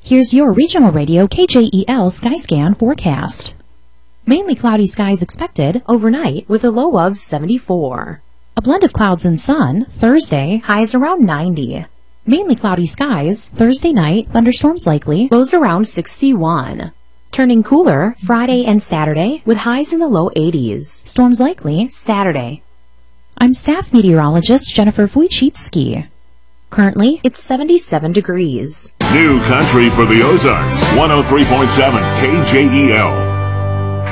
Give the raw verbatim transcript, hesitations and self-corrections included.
Here's your regional radio K J E L Skyscan forecast. Mainly cloudy skies expected overnight with a low of seventy-four. A blend of clouds and sun Thursday, highs around ninety. Mainly cloudy skies Thursday night, thunderstorms likely, lows around sixty-one. Turning cooler Friday and Saturday with highs in the low eighties. Storms likely Saturday. I'm staff meteorologist Jennifer Wojcicki. Currently, it's seventy-seven degrees. New country for the Ozarks, one oh three point seven K J E L.